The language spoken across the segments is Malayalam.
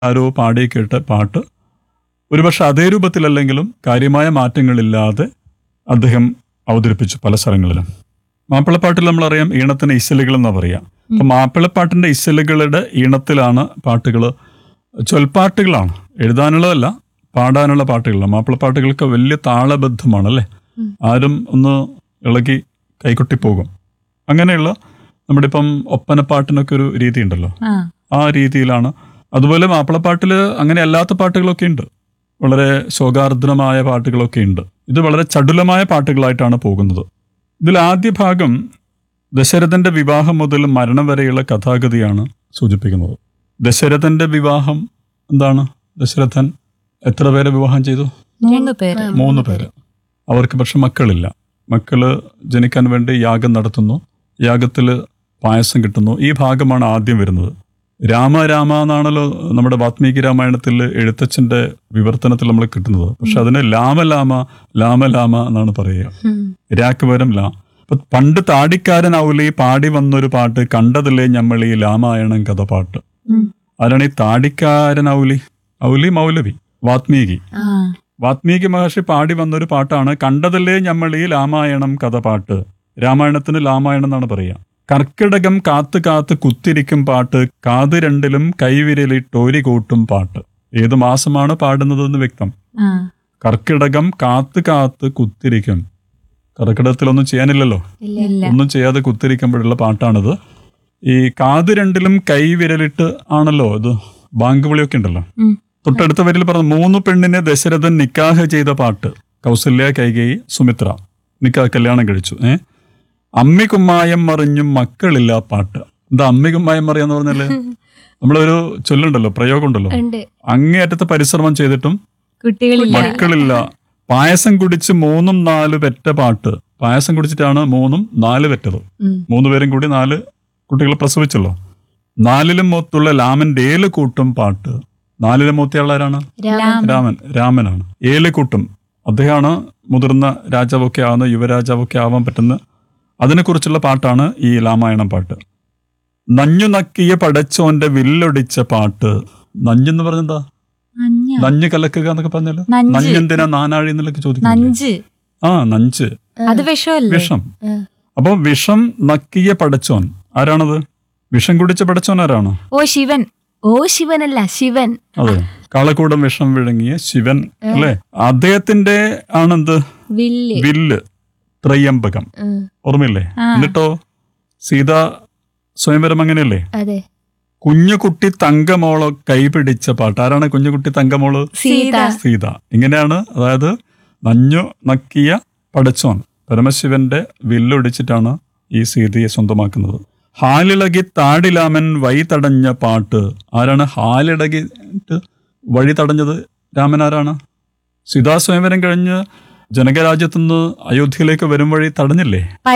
ആരോ പാടി കേട്ട പാട്ട് ഒരുപക്ഷെ അതേ രൂപത്തിലല്ലെങ്കിലും കാര്യമായ മാറ്റങ്ങളില്ലാതെ അദ്ദേഹം അവതരിപ്പിച്ചു പല സ്ഥലങ്ങളിലും. മാപ്പിളപ്പാട്ടിൽ നമ്മളറിയാം ഈണത്തിന് ഇശലുകൾ എന്നാ പറയാം. അപ്പൊ മാപ്പിളപ്പാട്ടിന്റെ ഇശലുകളുടെ ഈണത്തിലാണ് പാട്ടുകൾ, ചൊൽപ്പാട്ടുകളാണ്, എഴുതാനുള്ളതല്ല പാടാനുള്ള പാട്ടുകളാണ്. മാപ്പിളപ്പാട്ടുകൾക്ക് വലിയ താളബദ്ധമാണ് അല്ലേ, ആരും ഒന്ന് ഇളകി കൈകൊട്ടിപ്പോകും. അങ്ങനെയുള്ള നമ്മുടെ ഇപ്പം ഒപ്പനപ്പാട്ടിനൊക്കെ ഒരു രീതി ഉണ്ടല്ലോ, ആ രീതിയിലാണ്. അതുപോലെ മാപ്പിളപ്പാട്ടിൽ അങ്ങനെ അല്ലാത്ത പാട്ടുകളൊക്കെ ഉണ്ട്, വളരെ ശോകാർദ്രമായ പാട്ടുകളൊക്കെ ഉണ്ട്. ഇത് വളരെ ചടുലമായ പാട്ടുകളായിട്ടാണ് പോകുന്നത്. ഇതിൽ ആദ്യ ഭാഗം ദശരഥന്റെ വിവാഹം മുതൽ മരണം വരെയുള്ള കഥാഗതിയാണ് സൂചിപ്പിക്കുന്നത്. ദശരഥന്റെ വിവാഹം എന്താണ്? ദശരഥൻ എത്ര പേരെ വിവാഹം ചെയ്തു? 3 പേര്. അവർക്ക് പക്ഷെ മക്കളില്ല. മക്കള് ജനിക്കാൻ വേണ്ടി യാഗം നടത്തുന്നു, യാഗത്തിൽ പായസം കിട്ടുന്നു. ഈ ഭാഗമാണ് ആദ്യം വരുന്നത്. രാമ രാമ എന്നാണല്ലോ നമ്മുടെ വാത്മീകി രാമായണത്തിൽ എഴുത്തച്ഛന്റെ വിവർത്തനത്തിൽ നമ്മൾ കിട്ടുന്നത്. പക്ഷെ അതിന് ലാമ എന്നാണ് പറയുക, രാക്ക് പകരം ലാ. അപ്പൊ പണ്ട് താടിക്കാരൻ ഔലി പാടി വന്നൊരു പാട്ട് കണ്ടതില്ലേ ഞമ്മളീ രാമായണം കഥ പാട്ട്. ആരാണ് ഈ താടിക്കാരൻ ഔലി? മൗലവി, വാത്മീകി മഹർഷി പാടി വന്നൊരു പാട്ടാണ് കണ്ടതല്ലേ ഞമ്മളീ രാമായണം കഥ പാട്ട്. രാമായണത്തിന് രാമായണം എന്നാണ് പറയുക. കർക്കിടകം കാത്ത് കാത്ത് കുത്തിരിക്കും പാട്ട്, കാത് രണ്ടിലും കൈവിരലിട്ടോരി കൂട്ടും പാട്ട്. ഏത് മാസമാണ് പാടുന്നതെന്ന് വ്യക്തം. കർക്കിടകം കാത്ത് കാത്ത് കുത്തിരിക്കും. കർക്കിടകത്തിലൊന്നും ചെയ്യാനില്ലല്ലോ, ഒന്നും ചെയ്യാതെ കുത്തിരിക്കുമ്പോഴുള്ള പാട്ടാണിത്. ഈ കാത് രണ്ടിലും കൈവിരലിട്ട് ആണല്ലോ ഇത് ബാങ്ക് വിളിയൊക്കെ ഉണ്ടല്ലോ. തൊട്ടടുത്ത വരിയിൽ പറഞ്ഞു 3 പെണ്ണിനെ ദശരഥൻ നിക്കാഹ് ചെയ്ത പാട്ട്. കൗസല്യ, കൈകേയി, സുമിത്ര കല്യാണം കഴിച്ചു. അമ്മികുമ്മായം മറിഞ്ഞും മക്കളില്ല പാട്ട്. എന്താ അമ്മികുമ്മായം മറിയാന്ന് പറഞ്ഞാല് നമ്മളൊരു ചൊല്ലുണ്ടല്ലോ, പ്രയോഗം ഉണ്ടല്ലോ, അങ്ങേയറ്റത്തെ പരിശ്രമം ചെയ്തിട്ടും മക്കളില്ല. പായസം കുടിച്ച് 3-4 പെറ്റ പാട്ട്. പായസം കുടിച്ചിട്ടാണ് 3-4 പെറ്റത്. 3 പേരും കൂടി 4 കുട്ടികളെ പ്രസവിച്ചല്ലോ. 4ലും മൂത്തുള്ള ലാമന്റെ ഏല് കൂട്ടും പാട്ട്. 4ലും മൂത്തയാളാരാണ്? രാമനാണ്. ഏല് കൂട്ടും അദ്ദേഹമാണ് മുതിർന്ന രാജാവൊക്കെ ആവുന്ന, യുവരാജാവൊക്കെ ആവാൻ പറ്റുന്ന, അതിനെക്കുറിച്ചുള്ള പാട്ടാണ് ഈ രാമായണം പാട്ട്. നഞ്ഞു നക്കിയ പടച്ചോന്റെ വില്ലൊടിച്ച പാട്ട്. നഞ്ഞെന്ന് പറഞ്ഞെന്താ? നഞ്ഞ് കലക്കുക എന്നൊക്കെ പറഞ്ഞല്ലോ. നഞ്ഞെന്തിനാ നാനാഴി എന്നൊക്കെ ചോദിക്കുന്നു. നഞ്ച്, വിഷം. അപ്പൊ വിഷം നക്കിയ പടച്ചോൻ ആരാണത്? വിഷം കുടിച്ച പടച്ചോൻ ആരാണ്? ശിവനല്ല, ശിവൻ. അതെ, കാളക്കൂടം വിഷം വിഴുങ്ങിയ ശിവൻ അല്ലെ. അദ്ദേഹത്തിന്റെ ആണെന്ത്? വില്ല്, ത്രയംബകം. ഓർമ്മയില്ലേ? എന്നിട്ടോ സീതാ സ്വയംവരം അങ്ങനെയല്ലേ? കുഞ്ഞുകുട്ടി തങ്കമോളോ കൈപിടിച്ച പാട്ട്. ആരാണ് കുഞ്ഞുകുട്ടി തങ്കമോള്? സീത. ഇങ്ങനെയാണ്. അതായത് നഞ്ഞു നക്കിയ പടച്ചോൻ പരമശിവന്റെ വില്ലൊടിച്ചിട്ടാണ് ഈ സീതയെ സ്വന്തമാക്കുന്നത്. ഹാലിളകി താടിലാമൻ വഴി തടഞ്ഞ പാട്ട്. ആരാണ് ഹാലിളകിട്ട് വഴി തടഞ്ഞത്? രാമൻ. ആരാണ്? സീതാസ്വയംവരം കഴിഞ്ഞ് ജനകരാജ്യത്തുനിന്ന് അയോധ്യയിലേക്ക് വരും വഴി തടഞ്ഞില്ലേ?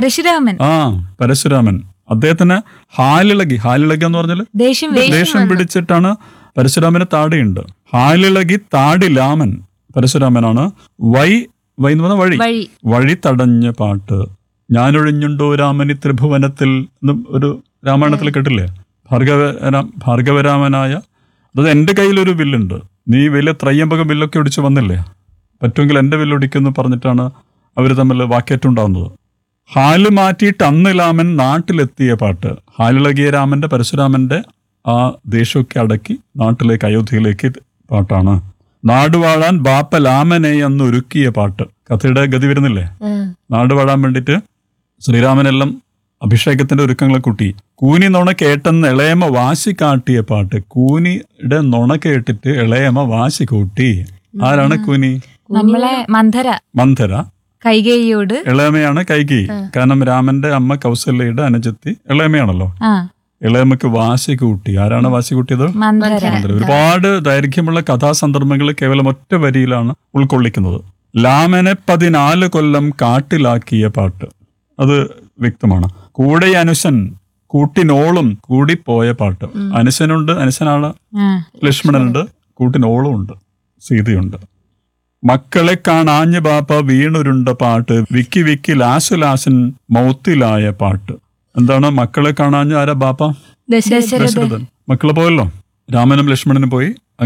പരശുരാമൻ. അദ്ദേഹത്തിന് ഹാലിളകി എന്ന് പറഞ്ഞാല് ദേഷ്യം പിടിച്ചിട്ടാണ്. പരശുരാമന് താടിയുണ്ട്. ഹാലിളകി താടിലാമൻ പരശുരാമനാണ്. എന്ന് പറഞ്ഞ വഴി തടഞ്ഞ പാട്ട്. ഞാനൊഴിഞ്ഞുണ്ടോ രാമനി ത്രിഭുവനത്തിൽ എന്നും ഒരു രാമായണത്തിൽ കേട്ടില്ലേ? ഭാർഗവരാമനായ, അതായത് എന്റെ കയ്യിലൊരു വില്ലുണ്ട്, നീ വലിയ ത്രയ്യംബകം വില്ലൊക്കെ ഒടിച്ച് വന്നില്ലേ, പറ്റുമെങ്കിൽ എന്റെ വില്ലൊടിക്കുമെന്ന് പറഞ്ഞിട്ടാണ് അവർ തമ്മിൽ വാക്കേറ്റം ഉണ്ടാകുന്നത്. ഹാല് മാറ്റിയിട്ട് അന്ന് രാമൻ നാട്ടിലെത്തിയ പാട്ട്. ഹാലിളകിയ രാമന്റെ, പരശുരാമന്റെ ആ ദേഷ്യമൊക്കെ അടക്കി നാട്ടിലേക്ക്, അയോധ്യയിലേക്ക് പാട്ടാണ്. നാടുവാഴാൻ ബാപ്പ ലാമനെ അന്ന് ഒരുക്കിയ പാട്ട്. കഥയുടെ ഗതി വരുന്നില്ലേ? നാടുവാഴാൻ വേണ്ടിയിട്ട് ശ്രീരാമനെല്ലാം അഭിഷേകത്തിന്റെ ഒരുക്കങ്ങളെ കൂട്ടി. കൂനി നുണ കേട്ടെന്ന് ഇളയമ വാശി കാട്ടിയ പാട്ട്. കൂനിയുടെ നുണ കേട്ടിട്ട് ഇളയമ വാശി കൂട്ടി. ആരാണ് കൂനി? മന്ധര. കൈകേയിയോട്. ഇളയമയാണ് കൈകേയി. കാരണം രാമന്റെ അമ്മ കൗസല്യയുടെ അനുജത്തി ഇളയമയാണല്ലോ. ഇളയമക്ക് വാശി കൂട്ടി. ആരാണ് വാശി കൂട്ടിയത്? ഒരുപാട് ദൈർഘ്യമുള്ള കഥാസന്ദർഭങ്ങൾ കേവലം ഒറ്റ വരിയിലാണ് ഉൾക്കൊള്ളിക്കുന്നത്. ലാമനെ 14 കൊല്ലം കാട്ടിലാക്കിയ പാട്ട്. അത് വ്യക്തമാണ്. കൂടെ അനുശൻ കൂട്ടിനോളും കൂടിപ്പോയ പാട്ട്. അനുശനുണ്ട്, അനുശനാണ് ലക്ഷ്മണനുണ്ട്, കൂട്ടിനോളും ഉണ്ട്, സീതയുണ്ട്. മക്കളെ കാണാഞ്ഞ ബാപ്പ വീണുരുണ്ട പാട്ട്. വിക്കി വിക്കി ലാശുലാശൻ മൗത്തിലായ പാട്ട്. എന്താണ് മക്കളെ കാണാഞ്ഞ? ആരാ? ബാപ്പ ദശരഥൻ. മക്കള് പോയല്ലോ, രാമനും ലക്ഷ്മണനും പോയി